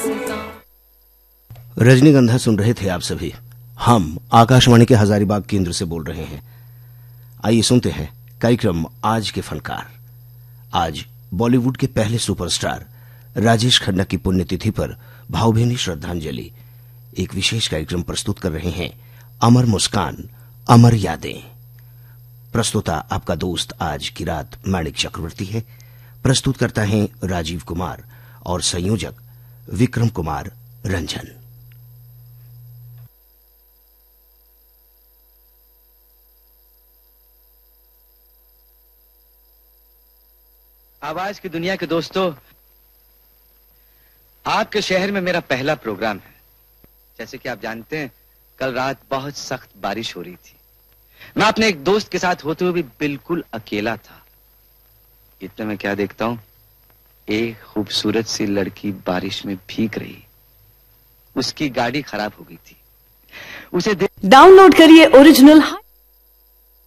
रजनीगंधा सुन रहे थे आप सभी। हम आकाशवाणी के हजारीबाग केंद्र से बोल रहे हैं। आइए सुनते हैं कार्यक्रम आज के फनकार। आज बॉलीवुड के पहले सुपरस्टार राजेश खन्ना की पुण्यतिथि पर भावभीनी श्रद्धांजलि एक विशेष कार्यक्रम प्रस्तुत कर रहे हैं अमर मुस्कान अमर यादें। प्रस्तुता आपका दोस्त आज की रात माणिक चक्रवर्ती है। प्रस्तुत करता है राजीव कुमार और संयोजक विक्रम कुमार रंजन। आवाज की दुनिया के दोस्तों, आपके शहर में मेरा पहला प्रोग्राम है। जैसे कि आप जानते हैं, कल रात बहुत सख्त बारिश हो रही थी। मैं अपने एक दोस्त के साथ होते हुए भी बिल्कुल अकेला था। इतने में क्या देखता हूं, एक खूबसूरत सी लड़की बारिश में भीग रही। उसकी गाड़ी खराब हो गई थी। उसे डाउनलोड करिए ओरिजिनल